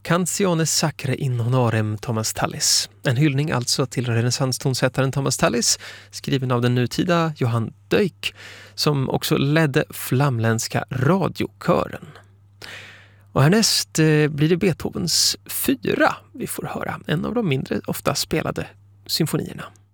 Canzone Sacre in honorem Thomas Tallis. En hyllning alltså till renässanstonsättaren Thomas Tallis, skriven av den nutida Johan Duyck, som också ledde flamländska radiokören. Och härnäst blir det Beethovens 4 vi får höra, en av de mindre ofta spelade symfonierna.